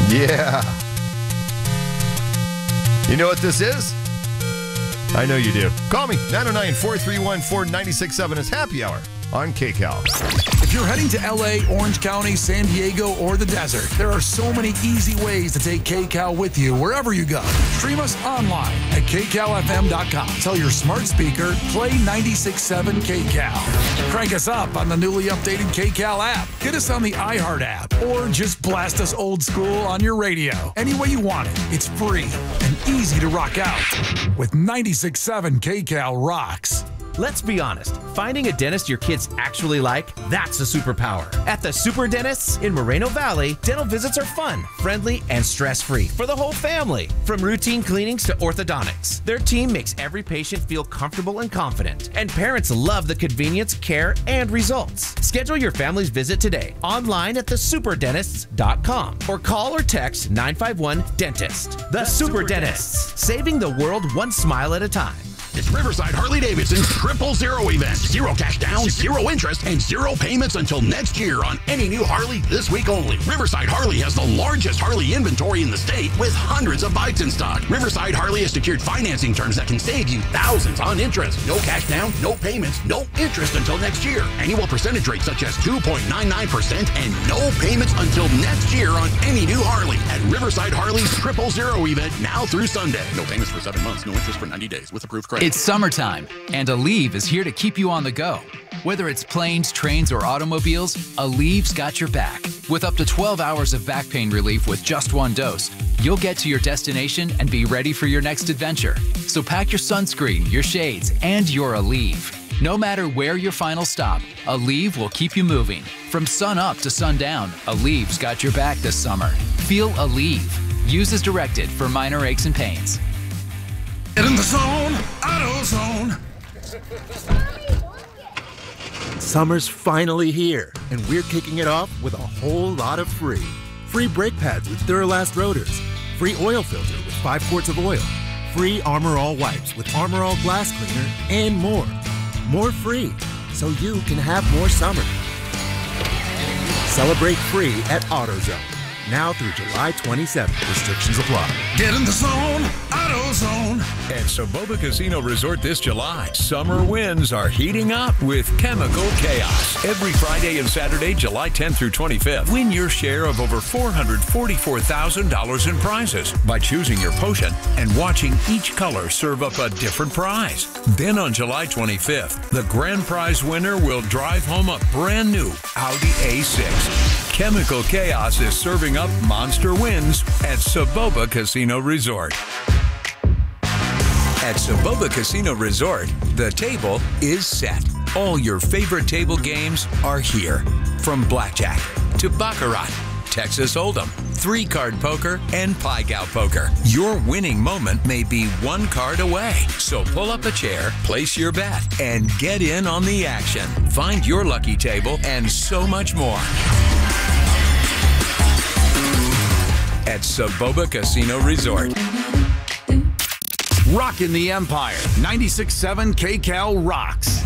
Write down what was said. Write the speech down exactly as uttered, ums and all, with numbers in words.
Yeah. You know what this is? I know you do. Call me, nine oh nine, four three one, four nine six seven. It's Happy Hour on K-Cal. If you're heading to L A, Orange County, San Diego, or the desert, there are so many easy ways to take K-Cal with you wherever you go. Stream us online at K Cal F M dot com. Tell your smart speaker, play ninety-six point seven K-Cal. Crank us up on the newly updated K-Cal app. Get us on the iHeart app, or just blast us old school on your radio. Any way you want it, it's free and easy to rock out. With ninety-six point seven K-Cal rocks. Let's be honest, finding a dentist your kids actually like, that's a superpower. At the Super Dentists in Moreno Valley, dental visits are fun, friendly, and stress-free for the whole family. From routine cleanings to orthodontics, their team makes every patient feel comfortable and confident. And parents love the convenience, care, and results. Schedule your family's visit today online at the super dentists dot com or call or text nine five one dentist. The, the Super, Super Dentists, Dentists, saving the world one smile at a time. It's Riverside Harley-Davidson's Triple Zero event. Zero cash down, zero interest, and zero payments until next year on any new Harley this week only. Riverside Harley has the largest Harley inventory in the state with hundreds of bikes in stock. Riverside Harley has secured financing terms that can save you thousands on interest. No cash down, no payments, no interest until next year. Annual percentage rates such as two point nine nine percent and no payments until next year on any new Harley at Riverside Harley's Triple Zero event now through Sunday. No payments for seven months, no interest for ninety days with approved credit. It's summertime, and Aleve is here to keep you on the go. Whether it's planes, trains, or automobiles, Aleve's got your back. With up to twelve hours of back pain relief with just one dose, you'll get to your destination and be ready for your next adventure. So pack your sunscreen, your shades, and your Aleve. No matter where your final stop, Aleve will keep you moving. From sun up to sundown, Aleve's got your back this summer. Feel Aleve. Use as directed for minor aches and pains. Get in the zone, AutoZone. Summer's finally here, and we're kicking it off with a whole lot of free. Free brake pads with Duralast rotors. Free oil filter with five quarts of oil. Free Armor All wipes with Armor All glass cleaner, and more. More free, so you can have more summer. Celebrate free at AutoZone. Now through July twenty-seventh. Restrictions apply. Get in the zone, AutoZone. At Soboba Casino Resort this July, summer winds are heating up with Chemical Chaos. Every Friday and Saturday, July tenth through twenty-fifth, win your share of over four hundred forty-four thousand dollars in prizes by choosing your potion and watching each color serve up a different prize. Then on July twenty-fifth, the grand prize winner will drive home a brand new Audi A six. Chemical Chaos is serving up monster wins at Soboba Casino Resort. At Soboba Casino Resort, the table is set. All your favorite table games are here. From blackjack to baccarat, Texas Hold'em, three-card poker, and Pai-Gow poker. Your winning moment may be one card away. So pull up a chair, place your bet, and get in on the action. Find your lucky table and so much more at Soboba Casino Resort. Rockin' the Empire. ninety-six point seven K-Cal rocks.